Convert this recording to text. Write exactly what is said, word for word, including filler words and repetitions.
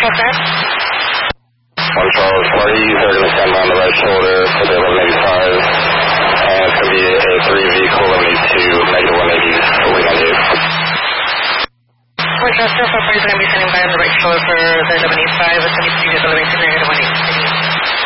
Charles Grant. one Charles party, they're going to stand by on the right shoulder for the eleven eighty-five, and it's going to be a three vehicle eleven eighty-two, negative one eighty, forty ninety-eight. one Charles Charles party is going to be standing by on the right shoulder for the eleven eighty-five, it's going to be eleven eighty-two, negative one eighty.